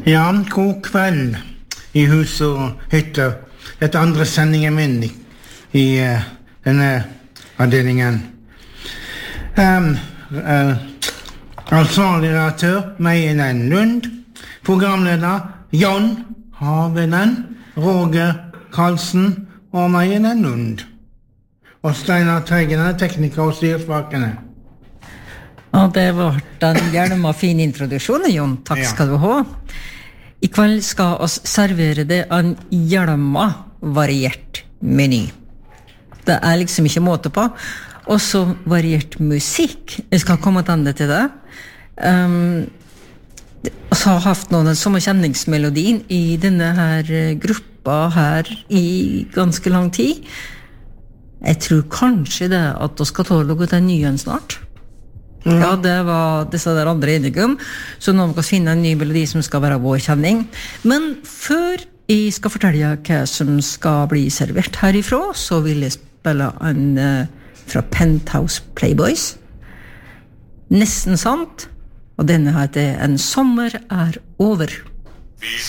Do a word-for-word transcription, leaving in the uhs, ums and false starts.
Ja, god kveld i hus og hytter. Dette andre sendingen min i, i uh, denne avdelingen. Um, uh, ansvarlig redaktør, Meienen Lund. Programleder, Jon Havenen, Roger Karlsen og Meienen Lund. Og Steinar Teigen er tekniker og styrsvakene. Ja, det var en hjelm og fin introduksjon, Jon. Takk Ja. skal du ha. I kveld skal oss servere det en hjelma variert meny. Det er liksom ikke måte på. Også variert musikk. Jeg skal komme tilbake til det. Um, og så har jeg haft noen som kjenningsmelodien i denne her gruppa her i ganske lang tid. Jeg tror kanskje det at vi skal ta noe til nyen snart. Mm. Ja, det var disse der andre enige om. Så nå må vi finne en ny melodi som skal være vår kjenning. Men før jeg skal fortelle hva som skal bli servert herifra, så vil jeg spille en uh, fra Penthouse Playboys. Nesten sant. Og denne heter En sommer er over.